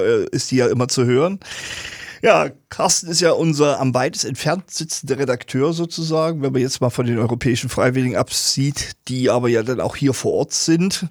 ist die ja immer zu hören. Ja, Carsten ist ja unser am weitest entfernt sitzende Redakteur sozusagen, wenn man jetzt mal von den europäischen Freiwilligen absieht, die aber ja dann auch hier vor Ort sind.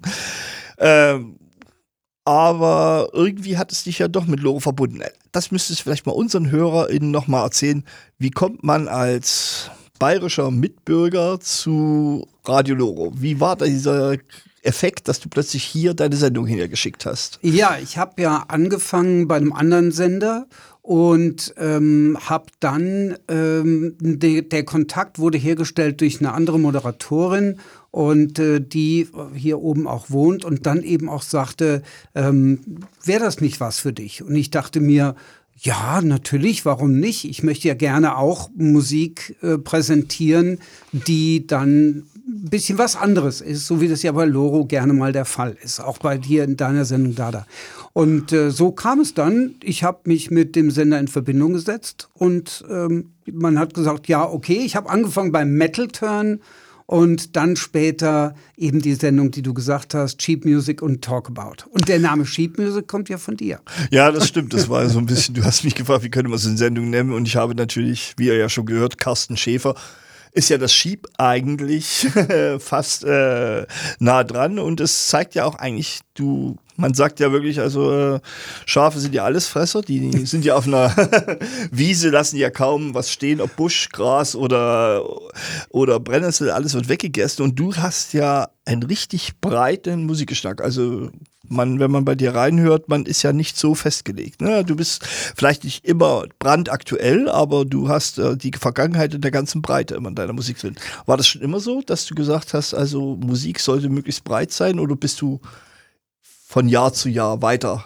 Aber irgendwie hat es dich ja doch mit Loro verbunden. Das müsstest du vielleicht mal unseren HörerInnen nochmal erzählen. Wie kommt man als bayerischer Mitbürger zu Radio Loro? Wie war da dieser Effekt, dass du plötzlich hier deine Sendung hingeschickt hast? Ja, ich habe ja angefangen bei einem anderen Sender und habe dann, der Kontakt wurde hergestellt durch eine andere Moderatorin und die hier oben auch wohnt und dann eben auch sagte, wäre das nicht was für dich? Und ich dachte mir, ja, natürlich, warum nicht? Ich möchte ja gerne auch Musik präsentieren, die dann ein bisschen was anderes ist, so wie das ja bei Loro gerne mal der Fall ist, auch bei dir in deiner Sendung Dada. Und so kam es dann, ich habe mich mit dem Sender in Verbindung gesetzt und man hat gesagt, ja, okay, ich habe angefangen beim Metal Turn und dann später eben die Sendung, die du gesagt hast, Cheap Music und Talk About. Und der Name Cheap Music kommt ja von dir. Ja, das stimmt. Das war so ein bisschen, du hast mich gefragt, wie könnte man so eine Sendung nennen? Und ich habe natürlich, wie ihr ja schon gehört, Carsten Schäfer. Ist ja das Sheep eigentlich fast nah dran. Und es zeigt ja auch eigentlich, man sagt ja wirklich, also Schafe sind ja Allesfresser, die sind ja auf einer Wiese, lassen ja kaum was stehen, ob Busch, Gras oder Brennnessel, alles wird weggegessen und du hast ja einen richtig breiten Musikgeschmack, also wenn man bei dir reinhört, man ist ja nicht so festgelegt. Ne? Du bist vielleicht nicht immer brandaktuell, aber du hast die Vergangenheit in der ganzen Breite immer in deiner Musik drin. War das schon immer so, dass du gesagt hast, also Musik sollte möglichst breit sein oder bist du von Jahr zu Jahr weiter?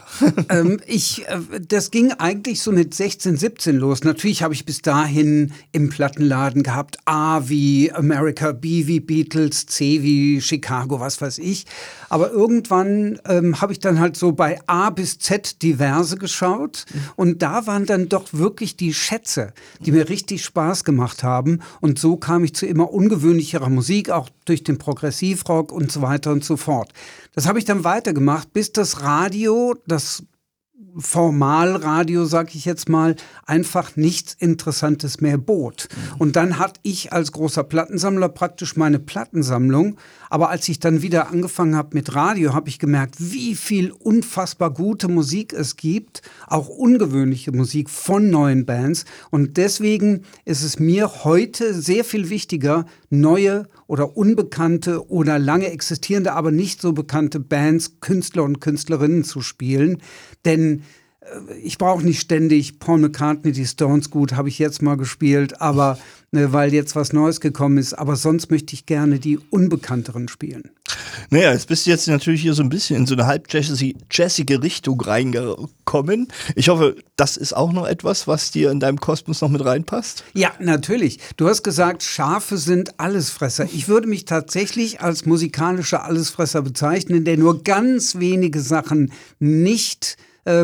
Das ging eigentlich so mit 16, 17 los. Natürlich habe ich bis dahin im Plattenladen gehabt A wie America, B wie Beatles, C wie Chicago, was weiß ich. Aber irgendwann habe ich dann halt so bei A bis Z diverse geschaut und da waren dann doch wirklich die Schätze, die mir richtig Spaß gemacht haben. Und so kam ich zu immer ungewöhnlicherer Musik, auch durch den Progressivrock und so weiter und so fort. Das habe ich dann weitergemacht, bis das Radio, das Formalradio, sag ich jetzt mal, einfach nichts Interessantes mehr bot. Und dann hatte ich als großer Plattensammler praktisch meine Plattensammlung. Aber als ich dann wieder angefangen habe mit Radio, habe ich gemerkt, wie viel unfassbar gute Musik es gibt, auch ungewöhnliche Musik von neuen Bands. Und deswegen ist es mir heute sehr viel wichtiger, neue oder unbekannte oder lange existierende, aber nicht so bekannte Bands, Künstler und Künstlerinnen zu spielen. Denn ich brauche nicht ständig Paul McCartney, die Stones, gut, habe ich jetzt mal gespielt, aber weil jetzt was Neues gekommen ist. Aber sonst möchte ich gerne die Unbekannteren spielen. Naja, jetzt bist du jetzt natürlich hier so ein bisschen in so eine halb jazzige Richtung reingekommen. Ich hoffe, das ist auch noch etwas, was dir in deinem Kosmos noch mit reinpasst? Ja, natürlich. Du hast gesagt, Schafe sind Allesfresser. Ich würde mich tatsächlich als musikalischer Allesfresser bezeichnen, der nur ganz wenige Sachen nicht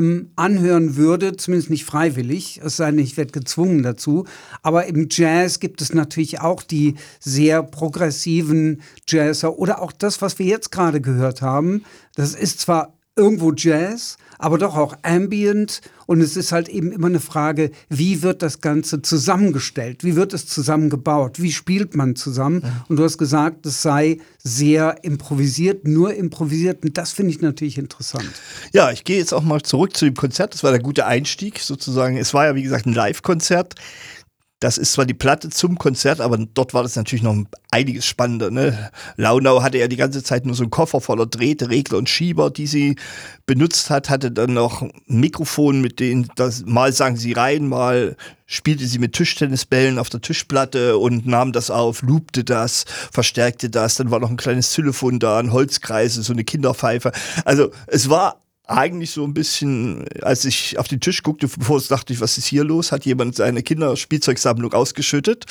anhören würde, zumindest nicht freiwillig, es sei denn, ich werde gezwungen dazu. Aber im Jazz gibt es natürlich auch die sehr progressiven Jazzer oder auch das, was wir jetzt gerade gehört haben. Das ist zwar irgendwo Jazz, aber doch auch Ambient. Und es ist halt eben immer eine Frage, wie wird das Ganze zusammengestellt? Wie wird es zusammengebaut? Wie spielt man zusammen? Ja. Und du hast gesagt, es sei sehr improvisiert, nur improvisiert. Und das finde ich natürlich interessant. Ja, ich gehe jetzt auch mal zurück zu dem Konzert. Das war der gute Einstieg sozusagen. Es war ja, wie gesagt, ein Live-Konzert. Das ist zwar die Platte zum Konzert, aber dort war das natürlich noch einiges spannender. Ne? Launau hatte ja die ganze Zeit nur so einen Koffer voller Drähte, Regler und Schieber, die sie benutzt hat. Hatte dann noch ein Mikrofon, mit denen mal sang sie rein, mal spielte sie mit Tischtennisbällen auf der Tischplatte und nahm das auf, loopte das, verstärkte das. Dann war noch ein kleines Xylophon da, ein Holzkreisel, so eine Kinderpfeife. Also es war eigentlich so ein bisschen, als ich auf den Tisch guckte, bevor dachte ich, was ist hier los? Hat jemand seine Kinderspielzeugsammlung ausgeschüttet?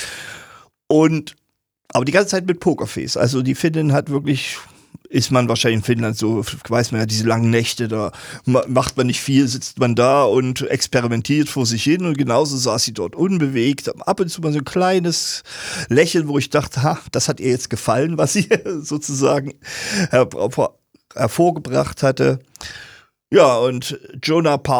Aber die ganze Zeit mit Pokerface. Also die Finnin hat wirklich, ist man wahrscheinlich in Finnland so, weiß man ja, diese langen Nächte, da macht man nicht viel, sitzt man da und experimentiert vor sich hin und genauso saß sie dort unbewegt. Ab und zu mal so ein kleines Lächeln, wo ich dachte, das hat ihr jetzt gefallen, was sie sozusagen hervorgebracht hatte. Ja, und Jonah